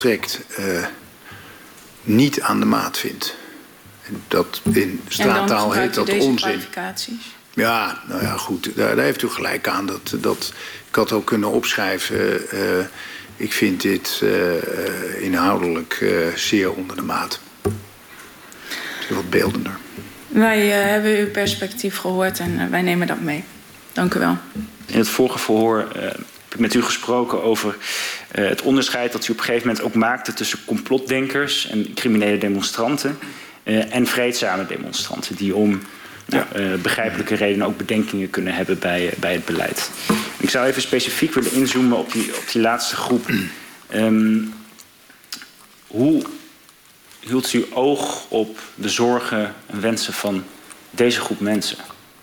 trekt niet aan de maat vindt. En dat in straattaal heet dat onzin. Ja, nou ja, goed. Daar heeft u gelijk aan. Ik had ook kunnen opschrijven. Ik vind dit inhoudelijk zeer onder de maat. Het is wat beeldender. Wij hebben uw perspectief gehoord en wij nemen dat mee. Dank u wel. In het vorige verhoor heb ik met u gesproken over het onderscheid dat u op een gegeven moment ook maakte tussen complotdenkers en criminele demonstranten en vreedzame demonstranten die om begrijpelijke redenen ook bedenkingen kunnen hebben bij het beleid. Ik zou even specifiek willen inzoomen op die laatste groep. Hoe hield u oog op de zorgen en wensen van deze groep mensen?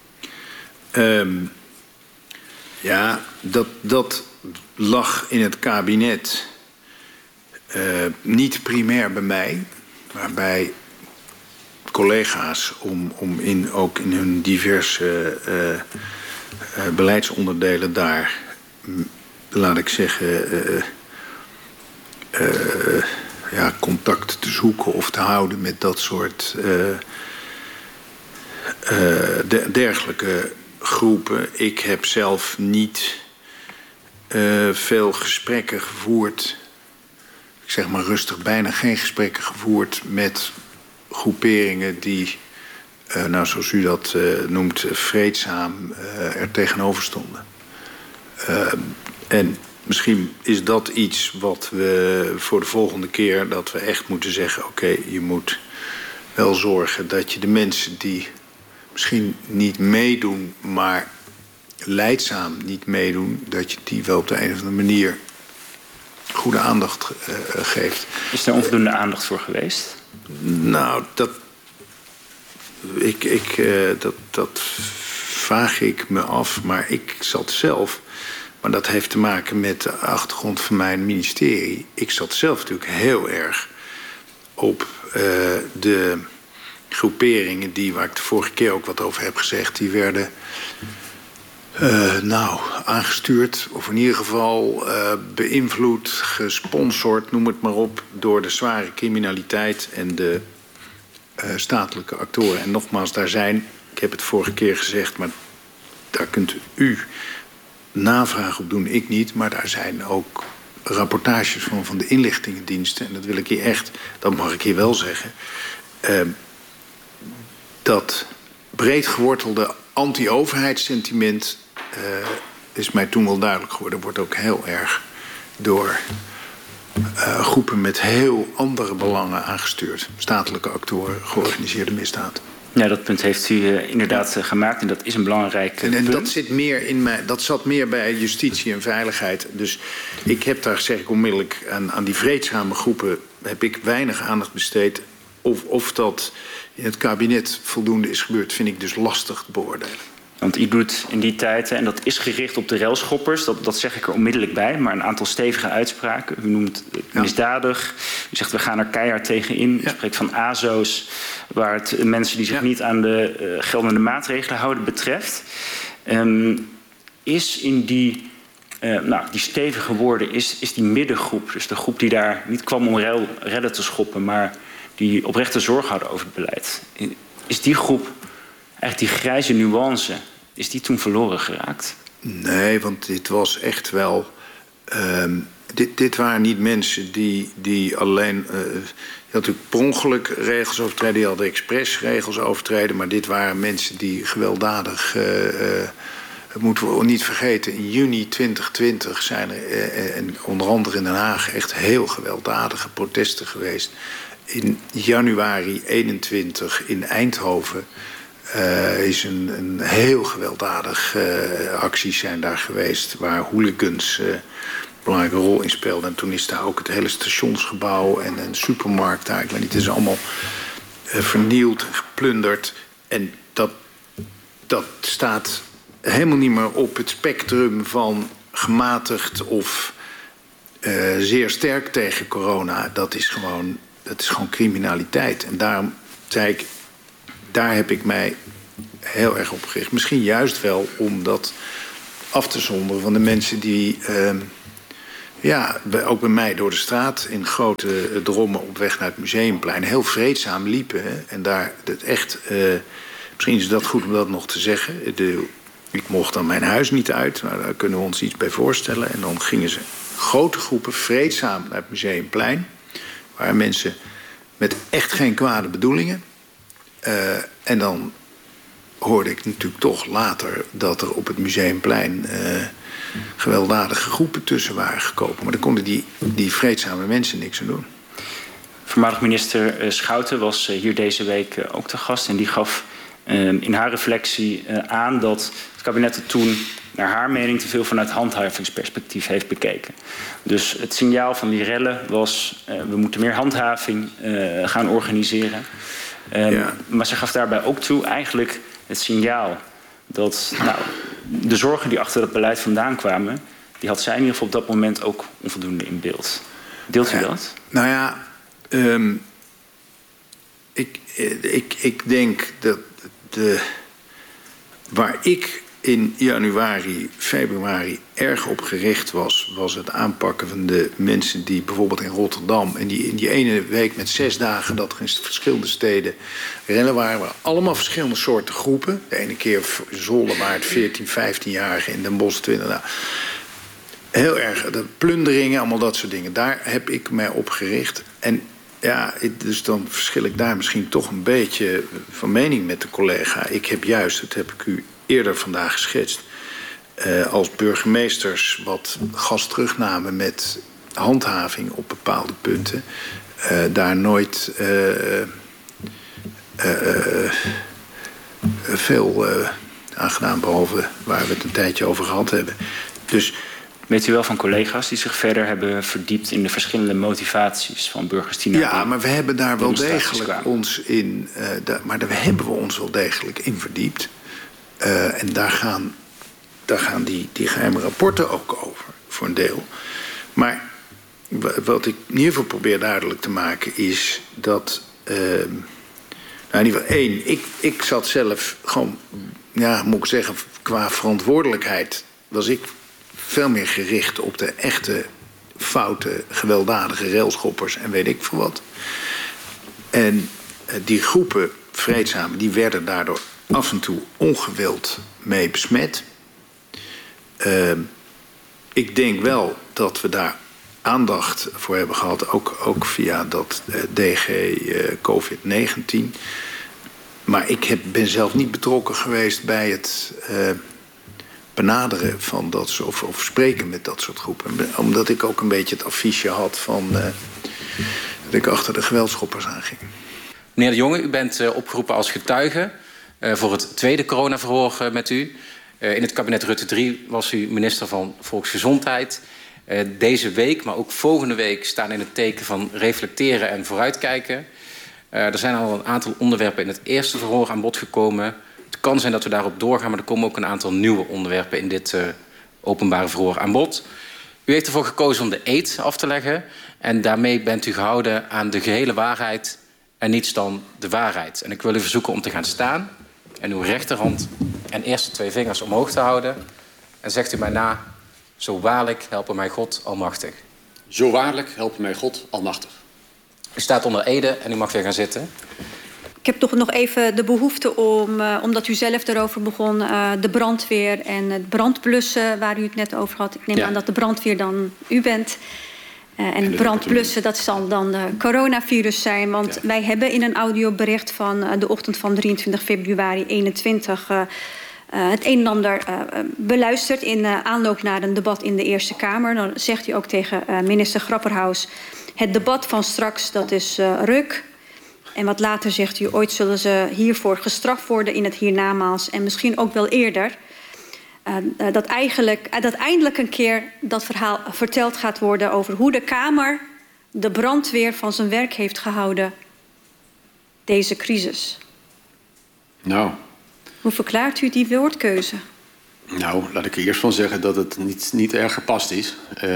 Ja, dat lag in het kabinet niet primair bij mij, maar bij collega's ook in hun diverse beleidsonderdelen daar, laat ik zeggen, contact te zoeken of te houden met dat soort dergelijke groepen. Ik heb zelf niet veel gesprekken gevoerd. Ik zeg maar rustig, bijna geen gesprekken gevoerd met groeperingen die, zoals u dat noemt, vreedzaam er tegenover stonden. En misschien is dat iets wat we voor de volgende keer, dat we echt moeten zeggen, oké, je moet wel zorgen dat je de mensen die misschien niet meedoen, maar lijdzaam niet meedoen, dat je die wel op de een of andere manier goede aandacht geeft. Is er onvoldoende aandacht voor geweest? Nou, dat vraag ik me af, maar ik zat zelf, maar dat heeft te maken met de achtergrond van mijn ministerie. Ik zat zelf natuurlijk heel erg op de groeperingen die, waar ik de vorige keer ook wat over heb gezegd, die werden aangestuurd, of in ieder geval beïnvloed, gesponsord, noem het maar op, door de zware criminaliteit en de statelijke actoren. En nogmaals, daar zijn, ik heb het vorige keer gezegd, maar daar kunt u navraag op doen, ik niet, maar daar zijn ook rapportages van de inlichtingendiensten, en dat wil ik hier echt, dat mag ik hier wel zeggen, dat breed gewortelde anti-overheidssentiment is mij toen wel duidelijk geworden. Wordt ook heel erg door groepen met heel andere belangen aangestuurd. Statelijke actoren, georganiseerde misdaad. Ja, dat punt heeft u inderdaad gemaakt en dat is een belangrijk punt. En dat zit meer in mij, dat zat meer bij justitie en veiligheid. Dus ik heb daar, zeg ik onmiddellijk, aan die vreedzame groepen heb ik weinig aandacht besteed. Of dat in het kabinet voldoende is gebeurd, vind ik dus lastig te beoordelen. Want u doet in die tijd, en dat is gericht op de railschoppers, dat zeg ik er onmiddellijk bij, maar een aantal stevige uitspraken. U noemt het misdadig, u zegt we gaan er keihard tegenin. U spreekt van ASO's, waar het mensen die zich niet aan de geldende maatregelen houden betreft. Is in die stevige woorden, is die middengroep, dus de groep die daar niet kwam om redden te schoppen, maar die oprechte zorg hadden over het beleid, is die groep, eigenlijk die grijze nuance, is die toen verloren geraakt? Nee, want dit was echt wel dit waren niet mensen die alleen je had natuurlijk per ongeluk regels overtreden, je had expres regels overtreden, maar dit waren mensen die gewelddadig, dat moeten we niet vergeten, in juni 2020 zijn er en onder andere in Den Haag echt heel gewelddadige protesten geweest. In januari 21 in Eindhoven is een heel gewelddadig acties zijn daar geweest, waar hooligans een belangrijke rol in speelden. En toen is daar ook het hele stationsgebouw en een supermarkt daar, ik weet niet, het is allemaal vernield en geplunderd. En dat staat helemaal niet meer op het spectrum van gematigd of zeer sterk tegen corona. Dat is gewoon criminaliteit. En daarom zei ik, daar heb ik mij heel erg op gericht. Misschien juist wel om dat af te zonderen van de mensen die Ja, ook bij mij door de straat in grote drommen op weg naar het Museumplein. Heel vreedzaam liepen. Hè? En daar het echt... misschien is dat goed om dat nog te zeggen. Ik mocht dan mijn huis niet uit, maar daar kunnen we ons iets bij voorstellen. En dan gingen ze grote groepen vreedzaam naar het Museumplein. Waar mensen met echt geen kwade bedoelingen. En dan hoorde ik natuurlijk toch later dat er op het Museumplein gewelddadige groepen tussen waren gekomen. Maar daar konden die vreedzame mensen niks aan doen. Voormalig minister Schouten was hier deze week ook te gast. En die gaf in haar reflectie aan dat het kabinet het toen, naar haar mening, te veel vanuit handhavingsperspectief heeft bekeken. Dus het signaal van die rellen was, we moeten meer handhaving gaan organiseren. Maar ze gaf daarbij ook toe eigenlijk het signaal dat de zorgen die achter dat beleid vandaan kwamen, die had zij in ieder geval op dat moment ook onvoldoende in beeld. Deelt u dat? Nou ja, ik denk dat waar ik in januari, februari erg op gericht was het aanpakken van de mensen die bijvoorbeeld in Rotterdam en die in die ene week met 6 dagen dat er in verschillende steden rellen waren allemaal verschillende soorten groepen. De ene keer Zwolle waren het 14, 15-jarigen, in Den Bosch 20. Heel erg, de plunderingen, allemaal dat soort dingen. Daar heb ik mij op gericht. En ja, dus dan verschil ik daar misschien toch een beetje van mening met de collega. Ik heb juist, dat heb ik u eerder vandaag geschetst, als burgemeesters wat gas terugnamen met handhaving op bepaalde punten, daar nooit veel aan gedaan, behalve waar we het een tijdje over gehad hebben. Dus weet u wel van collega's die zich verder hebben verdiept in de verschillende motivaties van burgers die naar maar we hebben daar wel degelijk ons in, maar daar hebben we ons wel degelijk in verdiept. En daar gaan die geheime rapporten ook over, voor een deel. Maar wat ik in ieder geval probeer duidelijk te maken is dat, in ieder geval ik zat zelf gewoon, moet ik zeggen, qua verantwoordelijkheid was ik veel meer gericht op de echte foute, gewelddadige railschoppers en weet ik veel wat. En die groepen vreedzamen, die werden daardoor af en toe ongewild mee besmet. Ik denk wel dat we daar aandacht voor hebben gehad, ook via dat DG COVID-19. Maar ik ben zelf niet betrokken geweest bij het benaderen van dat soort, of spreken met dat soort groepen. Omdat ik ook een beetje het affiche had van dat ik achter de geweldschoppers aanging. Meneer De Jonge, u bent opgeroepen als getuige voor het tweede coronaverhoor met u. In het kabinet Rutte 3 was u minister van Volksgezondheid. Deze week, maar ook volgende week, staan in het teken van reflecteren en vooruitkijken. Er zijn al een aantal onderwerpen in het eerste verhoor aan bod gekomen. Het kan zijn dat we daarop doorgaan, maar er komen ook een aantal nieuwe onderwerpen in dit openbare verhoor aan bod. U heeft ervoor gekozen om de eed af te leggen. En daarmee bent u gehouden aan de gehele waarheid en niets dan de waarheid. En ik wil u verzoeken om te gaan staan en uw rechterhand en eerste 2 vingers omhoog te houden. En zegt u mij na: zo waarlijk helpen mij God almachtig. Zo waarlijk helpen mij God almachtig. U staat onder ede en u mag weer gaan zitten. Ik heb toch nog even de behoefte om, omdat u zelf erover begon, de brandweer en het brandblussen waar u het net over had. Ik neem aan dat de brandweer dan u bent. En het brandblussen, dat zal dan de coronavirus zijn. Want wij hebben in een audiobericht van de ochtend van 23 februari 21... het een en ander beluisterd in aanloop naar een debat in de Eerste Kamer. Dan zegt u ook tegen minister Grapperhaus: het debat van straks, dat is ruk. En wat later zegt u: ooit zullen ze hiervoor gestraft worden in het hiernamaals. En misschien ook wel eerder. Dat eindelijk een keer dat verhaal verteld gaat worden over hoe de Kamer de brandweer van zijn werk heeft gehouden. Deze crisis. Nou. Hoe verklaart u die woordkeuze? Nou, laat ik er eerst van zeggen dat het niet erg gepast is.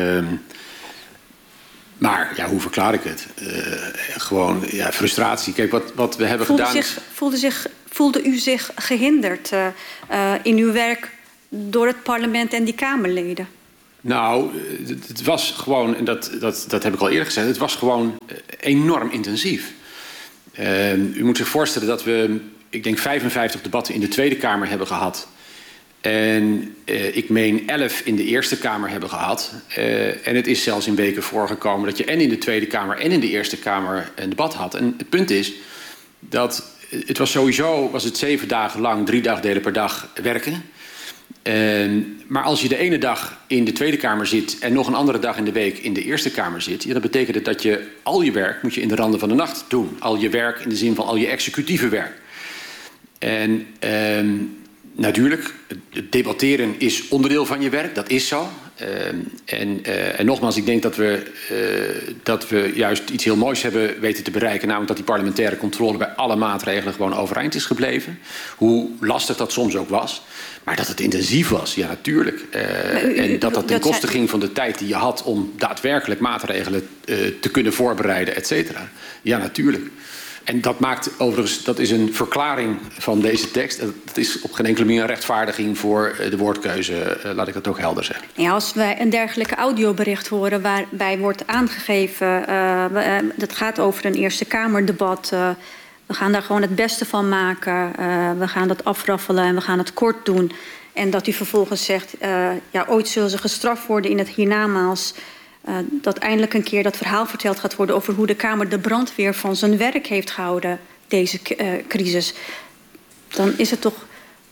Maar ja, hoe verklaar ik het? Gewoon frustratie. Kijk, wat we hebben gedaan. Voelde u zich gehinderd in uw werk door het parlement en die Kamerleden? Nou, het was gewoon, en dat heb ik al eerder gezegd, het was gewoon enorm intensief. U moet zich voorstellen dat we, ik denk 55 debatten in de Tweede Kamer hebben gehad. En ik meen 11 in de Eerste Kamer hebben gehad. En het is zelfs in weken voorgekomen dat je en in de Tweede Kamer en in de Eerste Kamer een debat had. En het punt is dat het was sowieso 7 dagen lang, 3 dagdelen per dag werken. Maar als je de ene dag in de Tweede Kamer zit en nog een andere dag in de week in de Eerste Kamer zit, ja, dat betekent het dat je al je werk moet je in de randen van de nacht doen. Al je werk in de zin van al je executieve werk. En natuurlijk, het debatteren is onderdeel van je werk, dat is zo. En nogmaals, ik denk dat we juist iets heel moois hebben weten te bereiken. Namelijk dat die parlementaire controle bij alle maatregelen gewoon overeind is gebleven. Hoe lastig dat soms ook was. Maar dat het intensief was, ja natuurlijk. En dat ten koste ging van de tijd die je had om daadwerkelijk maatregelen te kunnen voorbereiden, et cetera. Ja, natuurlijk. En dat maakt overigens, dat is een verklaring van deze tekst. Dat is op geen enkele manier een rechtvaardiging voor de woordkeuze. Laat ik dat ook helder zeggen. Ja, als wij een dergelijke audiobericht horen waarbij wordt aangegeven, dat gaat over een Eerste Kamerdebat. We gaan daar gewoon het beste van maken. We gaan dat afraffelen en we gaan het kort doen. En dat u vervolgens zegt, ja, ooit zullen ze gestraft worden in het hiernamaals. Dat eindelijk een keer dat verhaal verteld gaat worden over hoe de Kamer de brandweer van zijn werk heeft gehouden, deze crisis. Dan is het toch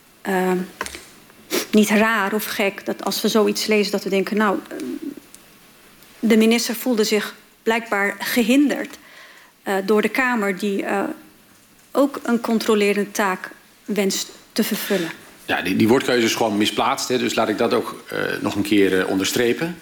niet raar of gek dat als we zoiets lezen dat we denken, nou, de minister voelde zich blijkbaar gehinderd door de Kamer die ook een controlerende taak wenst te vervullen. Ja, die woordkeuze is gewoon misplaatst, hè, dus laat ik dat ook nog een keer onderstrepen.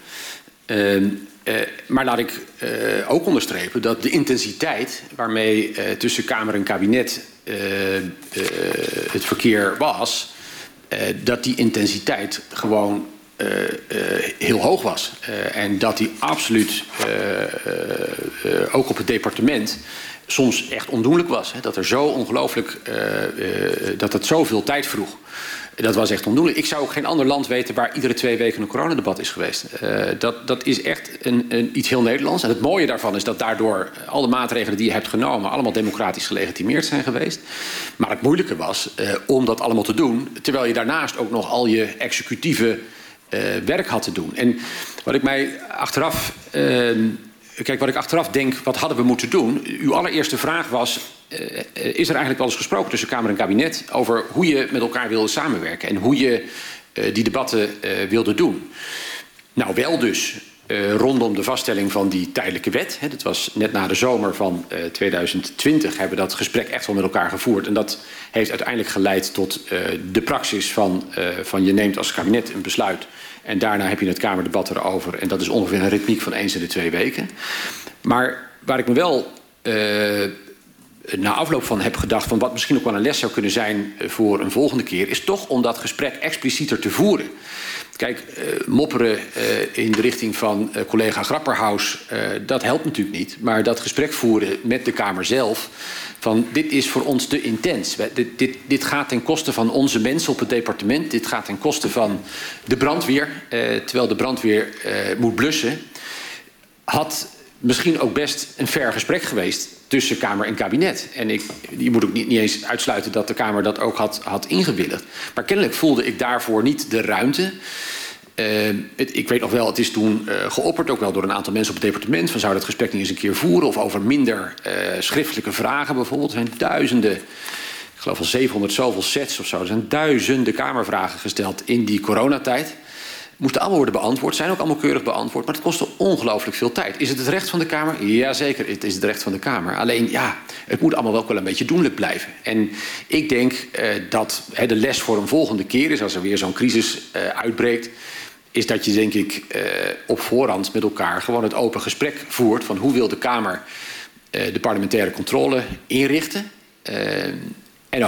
Maar laat ik ook onderstrepen dat de intensiteit waarmee tussen Kamer en kabinet het verkeer was, dat die intensiteit gewoon heel hoog was. En dat die absoluut ook op het departement soms echt ondoenlijk was. Hè? Dat er zo ongelooflijk, dat het zoveel tijd vroeg. Dat was echt ondoenlijk. Ik zou ook geen ander land weten waar iedere 2 weken een coronadebat is geweest. Dat is echt iets heel Nederlands. En het mooie daarvan is dat daardoor alle maatregelen die je hebt genomen allemaal democratisch gelegitimeerd zijn geweest. Maar het moeilijke was om dat allemaal te doen, terwijl je daarnaast ook nog al je executieve werk had te doen. En wat ik mij achteraf denk, wat hadden we moeten doen? Uw allereerste vraag was, is er eigenlijk wel eens gesproken tussen Kamer en kabinet over hoe je met elkaar wilde samenwerken en hoe je die debatten wilde doen? Nou, wel dus rondom de vaststelling van die tijdelijke wet. Hè, dat was net na de zomer van 2020 hebben we dat gesprek echt wel met elkaar gevoerd. En dat heeft uiteindelijk geleid tot de praxis van je neemt als kabinet een besluit. En daarna heb je het Kamerdebat erover. En dat is ongeveer een ritmiek van eens in de 2 weken. Maar waar ik me wel na afloop van heb gedacht van wat misschien ook wel een les zou kunnen zijn voor een volgende keer, is toch om dat gesprek explicieter te voeren. Kijk, mopperen in de richting van collega Grapperhaus, dat helpt natuurlijk niet. Maar dat gesprek voeren met de Kamer zelf, van dit is voor ons te intens. Dit gaat ten koste van onze mensen op het departement. Dit gaat ten koste van de brandweer, terwijl de brandweer moet blussen. Had misschien ook best een fair gesprek geweest tussen Kamer en kabinet. En je moet ook niet eens uitsluiten dat de Kamer dat ook had ingewilligd. Maar kennelijk voelde ik daarvoor niet de ruimte. Ik weet nog wel, het is toen geopperd, ook wel door een aantal mensen op het departement, van zou dat gesprek niet eens een keer voeren of over minder schriftelijke vragen bijvoorbeeld. Er zijn duizenden, ik geloof wel 700 zoveel sets of zo. Er zijn duizenden Kamervragen gesteld in die coronatijd. Moesten allemaal worden beantwoord, zijn ook allemaal keurig beantwoord, maar het kostte ongelooflijk veel tijd. Is het het recht van de Kamer? Jazeker, het is het recht van de Kamer. Alleen, ja, het moet allemaal wel een beetje doenlijk blijven. En ik denk dat de les voor een volgende keer is, als er weer zo'n crisis uitbreekt, is dat je, denk ik, op voorhand met elkaar gewoon het open gesprek voert van hoe wil de Kamer de parlementaire controle inrichten. En ook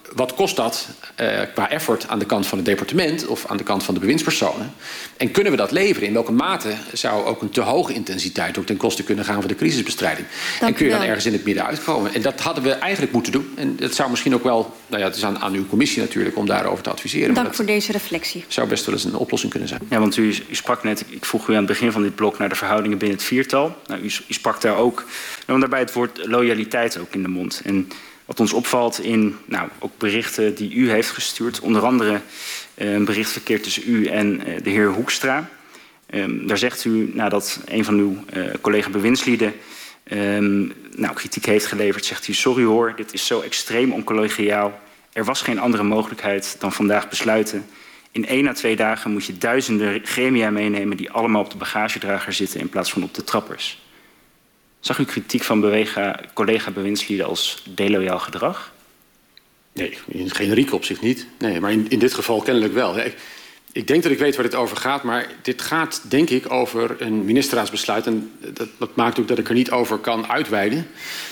wat kost dat qua effort aan de kant van het departement of aan de kant van de bewindspersonen? En kunnen we dat leveren? In welke mate zou ook een te hoge intensiteit ook ten koste kunnen gaan van de crisisbestrijding? En kun je dan ergens in het midden uitkomen? En dat hadden we eigenlijk moeten doen. En dat zou misschien ook wel, nou ja, het is aan uw commissie natuurlijk om daarover te adviseren. Dank voor deze reflectie. Zou best wel eens een oplossing kunnen zijn. Ja, want u sprak net, ik vroeg u aan het begin van dit blok naar de verhoudingen binnen het viertal. Nou, u sprak daar ook, daarbij het woord loyaliteit ook in de mond. En wat ons opvalt in ook berichten die u heeft gestuurd, onder andere een berichtverkeer tussen u en de heer Hoekstra. Daar zegt u, nadat een van uw collega-bewindslieden kritiek heeft geleverd, zegt u: sorry hoor, dit is zo extreem oncollegiaal. Er was geen andere mogelijkheid dan vandaag besluiten. In 1 à 2 dagen moet je duizenden gremia meenemen die allemaal op de bagagedrager zitten in plaats van op de trappers. Zag u kritiek van collega-bewindslieden als deloyaal gedrag? Nee, in het generieke opzicht niet. Nee, maar in dit geval kennelijk wel. Ik denk dat ik weet waar dit over gaat, maar dit gaat denk ik over een ministerraadsbesluit. En dat maakt ook dat ik er niet over kan uitweiden.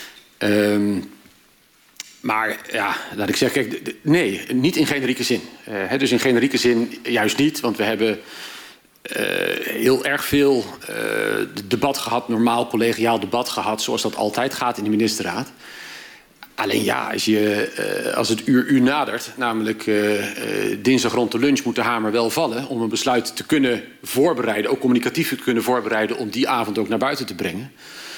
Maar ja, laat ik zeggen, kijk, nee, niet in generieke zin. Dus in generieke zin juist niet, want we hebben heel erg veel debat gehad, normaal collegiaal debat gehad, zoals dat altijd gaat in de ministerraad. Alleen ja, als het uur nadert, namelijk dinsdag rond de lunch, moet de hamer wel vallen om een besluit te kunnen voorbereiden, ook communicatief te kunnen voorbereiden, om die avond ook naar buiten te brengen.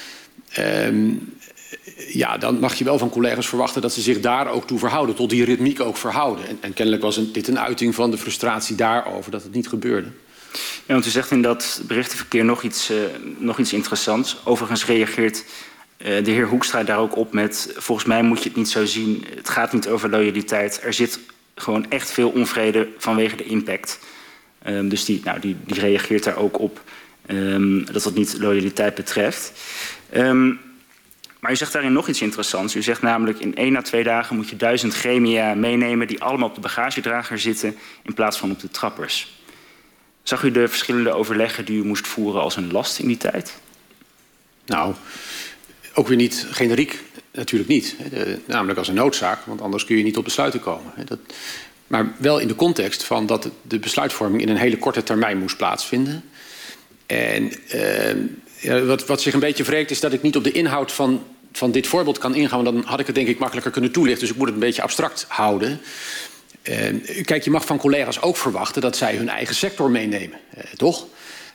Ja, dan mag je wel van collega's verwachten dat ze zich daar ook toe verhouden, tot die ritmiek ook verhouden. En kennelijk was dit een uiting van de frustratie daarover dat het niet gebeurde. Ja, want u zegt in dat berichtenverkeer nog iets interessants. Overigens reageert de heer Hoekstra daar ook op met: volgens mij moet je het niet zo zien. Het gaat niet over loyaliteit. Er zit gewoon echt veel onvrede vanwege de impact. Dus die reageert daar ook op dat niet loyaliteit betreft. Maar u zegt daarin nog iets interessants. U zegt namelijk: in 1 à 2 dagen moet je 1000 gremia meenemen die allemaal op de bagagedrager zitten in plaats van op de trappers. Zag u de verschillende overleggen die u moest voeren als een last in die tijd? Nou, ook weer niet generiek, natuurlijk niet. Namelijk als een noodzaak, want anders kun je niet tot besluiten komen. Maar wel in de context van dat de besluitvorming in een hele korte termijn moest plaatsvinden. En wat zich een beetje wreekt is dat ik niet op de inhoud van dit voorbeeld kan ingaan, want dan had ik het denk ik makkelijker kunnen toelichten. Dus ik moet het een beetje abstract houden. Kijk, je mag van collega's ook verwachten dat zij hun eigen sector meenemen, toch?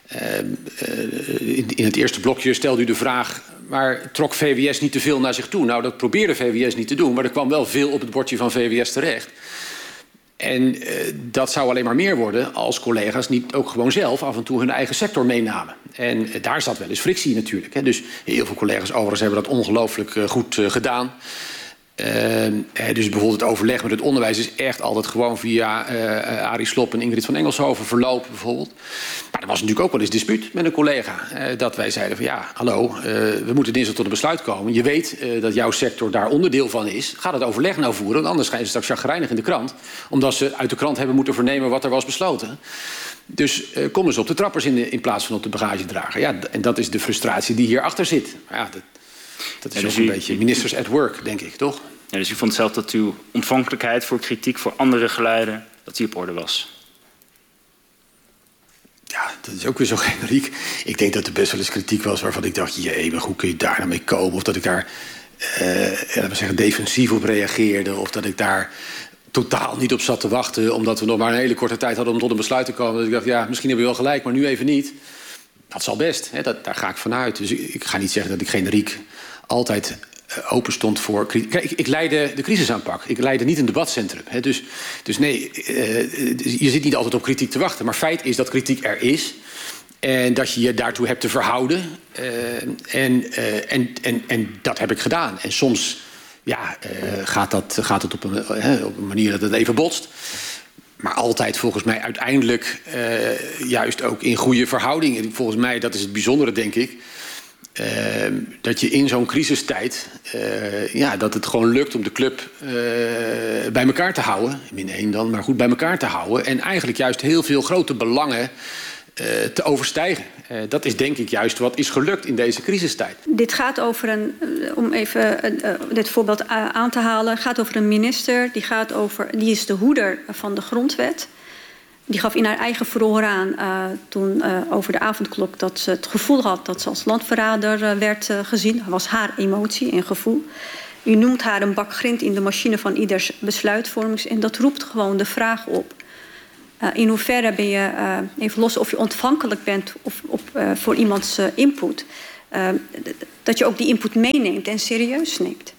In het eerste blokje stelde u de vraag: maar trok VWS niet te veel naar zich toe? Nou, dat probeerde VWS niet te doen, maar er kwam wel veel op het bordje van VWS terecht. En dat zou alleen maar meer worden als collega's niet ook gewoon zelf af en toe hun eigen sector meenamen. En daar zat wel eens frictie natuurlijk. Hè. Dus heel veel collega's overigens hebben dat ongelooflijk goed gedaan. Dus bijvoorbeeld het overleg met het onderwijs is echt altijd gewoon via Arie Slob en Ingrid van Engelshoven verlopen bijvoorbeeld. Maar er was natuurlijk ook wel eens dispuut met een collega. Dat wij zeiden van ja, hallo, we moeten dinsdag tot een besluit komen. Je weet dat jouw sector daar onderdeel van is. Ga dat overleg nou voeren, want anders ga je straks chagrijnig in de krant. Omdat ze uit de krant hebben moeten vernemen wat er was besloten. Dus kom eens op de trappers in plaats van op de bagagedrager. Ja, en dat is de frustratie die hierachter zit. Maar ja, dat is dus ook een beetje ministers at work, denk ik, toch? Ja, dus u vond zelf dat uw ontvankelijkheid voor kritiek voor andere geluiden, dat die op orde was? Ja, dat is ook weer zo generiek. Ik denk dat er best wel eens kritiek was waarvan ik dacht: jee, maar hoe kun je daar nou mee komen? Of dat ik daar defensief op reageerde. Of dat ik daar totaal niet op zat te wachten, omdat we nog maar een hele korte tijd hadden om tot een besluit te komen. Dus ik dacht, ja, misschien heb je wel gelijk, maar nu even niet. Dat zal best, hè? Daar ga ik vanuit. Dus ik ga niet zeggen dat ik generiek altijd open stond voor kritiek. Kijk, ik leidde de crisisaanpak. Ik leidde niet een debatcentrum. Hè? Dus nee, je zit niet altijd op kritiek te wachten. Maar feit is dat kritiek er is. En dat je je daartoe hebt te verhouden. En dat heb ik gedaan. En soms gaat het op een manier dat het even botst. Maar altijd volgens mij uiteindelijk juist ook in goede verhouding. Volgens mij, dat is het bijzondere, denk ik. Dat je in zo'n crisistijd, dat het gewoon lukt om de club bij elkaar te houden. -1 dan, maar goed bij elkaar te houden. En eigenlijk juist heel veel grote belangen te overstijgen. Dat is denk ik juist wat is gelukt in deze crisistijd. Dit gaat over om even dit voorbeeld aan te halen, gaat over een minister, die is de hoeder van de grondwet. Die gaf in haar eigen verhoor aan toen over de avondklok dat ze het gevoel had dat ze als landverrader werd gezien. Dat was haar emotie en gevoel. U noemt haar een bak grind in de machine van ieders besluitvorming. En dat roept gewoon de vraag op. In hoeverre ben je, even los of je ontvankelijk bent voor iemands input, dat je ook die input meeneemt en serieus neemt?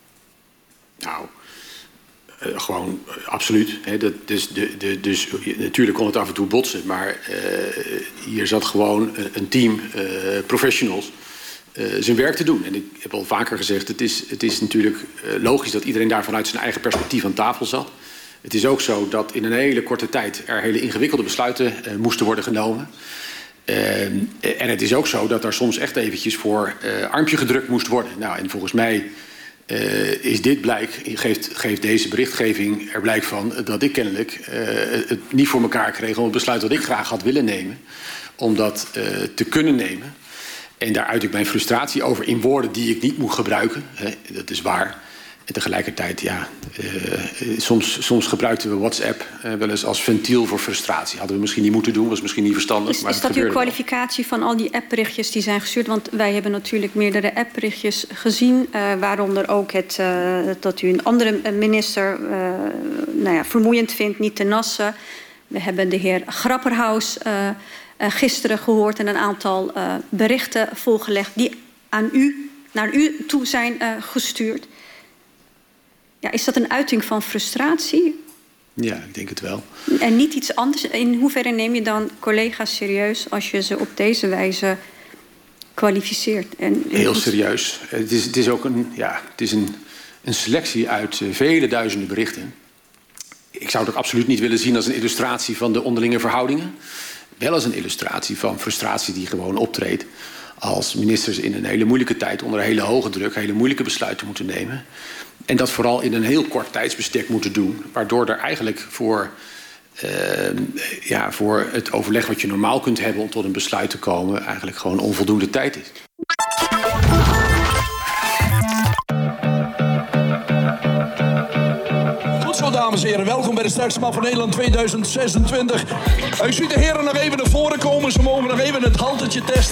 Nou, gewoon absoluut. Hè, dus natuurlijk kon het af en toe botsen, maar hier zat gewoon een team professionals zijn werk te doen. En ik heb al vaker gezegd, het is natuurlijk logisch dat iedereen daar vanuit zijn eigen perspectief aan tafel zat. Het is ook zo dat in een hele korte tijd er hele ingewikkelde besluiten moesten worden genomen. En het is ook zo dat er soms echt eventjes voor armpje gedrukt moest worden. Nou, en volgens mij is dit geeft deze berichtgeving er blijk van dat ik kennelijk het niet voor elkaar kreeg om het besluit dat ik graag had willen nemen, om dat te kunnen nemen. En daar uit ik mijn frustratie over in woorden die ik niet moet gebruiken. Hè, dat is waar. En tegelijkertijd, ja, soms gebruikten we WhatsApp wel eens als ventiel voor frustratie. Hadden we misschien niet moeten doen, was misschien niet verstandig. Is dat uw kwalificatie van al die appberichtjes die zijn gestuurd? Want wij hebben natuurlijk meerdere appberichtjes gezien. Waaronder ook dat u een andere minister vermoeiend vindt, niet te nassen. We hebben de heer Grapperhaus gisteren gehoord en een aantal berichten volgelegd die naar u toe zijn gestuurd. Ja, is dat een uiting van frustratie? Ja, ik denk het wel. En niet iets anders? In hoeverre neem je dan collega's serieus als je ze op deze wijze kwalificeert? Heel serieus. Het is ook een selectie uit vele duizenden berichten. Ik zou het absoluut niet willen zien als een illustratie van de onderlinge verhoudingen. Wel als een illustratie van frustratie die gewoon optreedt als ministers in een hele moeilijke tijd onder een hele hoge druk hele moeilijke besluiten moeten nemen. En dat vooral in een heel kort tijdsbestek moeten doen, waardoor er eigenlijk voor het overleg wat je normaal kunt hebben om tot een besluit te komen eigenlijk gewoon onvoldoende tijd is. Goed zo, dames en heren. Welkom bij de sterkste man van Nederland 2026. U ziet de heren nog even naar voren komen. Ze mogen nog even het haltertje testen.